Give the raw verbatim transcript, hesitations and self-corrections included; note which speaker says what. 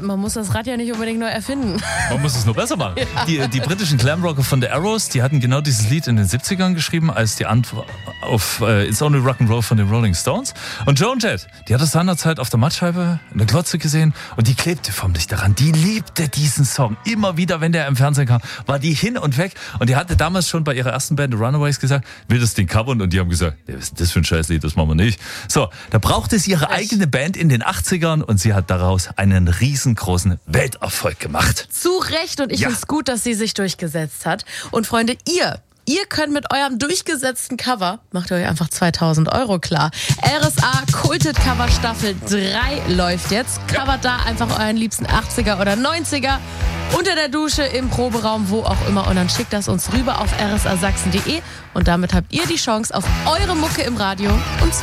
Speaker 1: man muss das Rad ja nicht unbedingt neu erfinden.
Speaker 2: Man muss es nur besser machen. Ja. Die, die britischen Glamrocker von The Arrows, die hatten genau dieses Lied in den siebzigern geschrieben, als die Antwort auf äh, It's Only Rock'n'Roll von den Rolling Stones. Und Joan Jett, die hat das seinerzeit auf der Mattscheibe in der Glotze gesehen und die klebte förmlich daran. Die liebte diesen Song. Immer wieder, wenn der im Fernsehen kam, war die hin und weg. Und die hatte damals schon bei ihrer ersten Band, The Runaways, gesagt, will das Ding covern? Und die haben gesagt, ja, was ist das für ein Scheißlied, das machen wir nicht. So, da brauchte sie ihre eigene Band in den achtzigern und sie hat daraus einen riesengroßen Welterfolg gemacht.
Speaker 1: Zu Recht, und ich
Speaker 2: Ja.
Speaker 1: finde es gut, dass sie sich durchgesetzt hat. Und Freunde, ihr, ihr könnt mit eurem durchgesetzten Cover, macht ihr euch einfach zweitausend Euro klar. R S A Kultet Cover Staffel drei läuft jetzt. Covert da einfach euren liebsten achtziger oder neunziger unter der Dusche, im Proberaum, wo auch immer. Und dann schickt das uns rüber auf r s a sachsen punkt d e und damit habt ihr die Chance auf eure Mucke im Radio. Und zwar